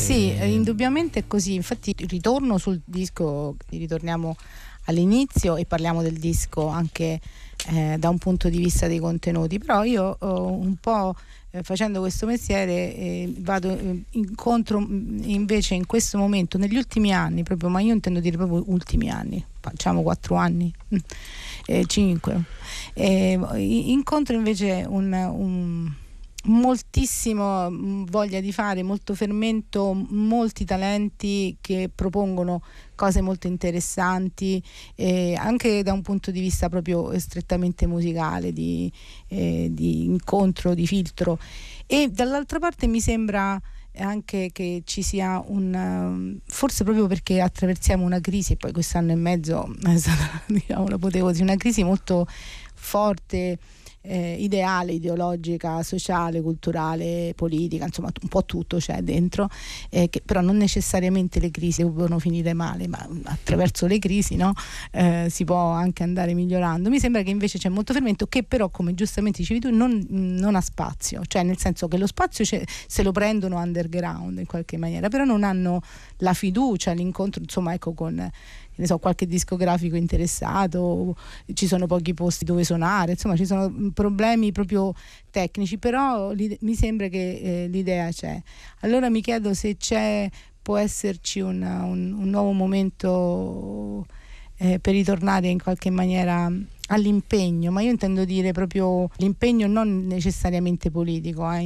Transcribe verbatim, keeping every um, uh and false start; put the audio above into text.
Sì, indubbiamente è così. Infatti ritorno sul disco, ritorniamo all'inizio e parliamo del disco anche eh, da un punto di vista dei contenuti, però io oh, un po' eh, facendo questo mestiere eh, vado eh, incontro mh, invece in questo momento, negli ultimi anni proprio, ma io intendo dire proprio ultimi anni, facciamo quattro anni, eh, cinque, eh, incontro invece un, un moltissimo voglia di fare, molto fermento, molti talenti che propongono cose molto interessanti eh, anche da un punto di vista proprio strettamente musicale, di, eh, di incontro, di filtro, e dall'altra parte mi sembra anche che ci sia un, forse proprio perché attraversiamo una crisi, e poi quest'anno e mezzo è stata, diciamo, l'apoteosi, una crisi molto forte, Eh, ideale, ideologica, sociale, culturale, politica, insomma un po' tutto c'è dentro, eh, che però non necessariamente le crisi devono finire male, ma attraverso le crisi, no? eh, si può anche andare migliorando. Mi sembra che invece c'è molto fermento che però, come giustamente dicevi tu, non, non ha spazio, cioè nel senso che lo spazio se lo prendono underground in qualche maniera, però non hanno la fiducia, l'incontro, insomma, ecco, con ne so, qualche discografico interessato, ci sono pochi posti dove suonare, insomma ci sono problemi proprio tecnici, però mi sembra che eh, l'idea c'è. Allora mi chiedo se c'è, può esserci una, un, un nuovo momento eh, per ritornare in qualche maniera all'impegno, ma io intendo dire proprio l'impegno non necessariamente politico, eh,